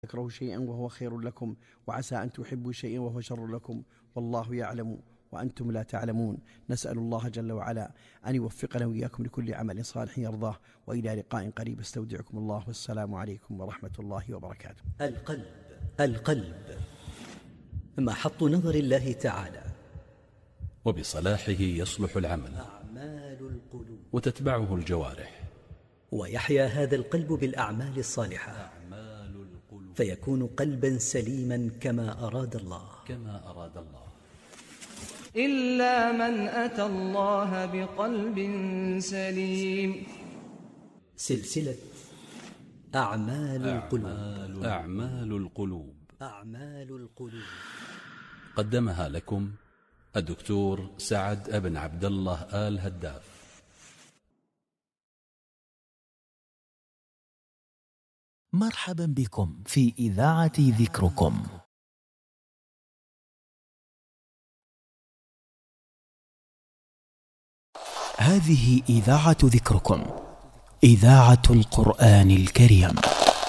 تكرهوا شيئا وهو خير لكم، وعسى أن تحبوا شيئا وهو شر لكم، والله يعلم وأنتم لا تعلمون. نسأل الله جل وعلا أن يوفقنا وإياكم لكل عمل صالح يرضاه، وإلى لقاء قريب. استودعكم الله، والسلام عليكم ورحمة الله وبركاته. القلب محط نظر الله تعالى، وبصلاحه يصلح العمل أعمال القلوب، وتتبعه الجوارح، ويحيا هذا القلب بالأعمال الصالحة، فيكون قلبا سليما كما أراد الله. إلا من أتى الله بقلب سليم. سلسلة أعمال القلوب. قدمها لكم الدكتور سعد بن عبد الله آل هداف. مرحبا بكم في إذاعة ذكركم. هذه إذاعة ذكركم، إذاعة القرآن الكريم.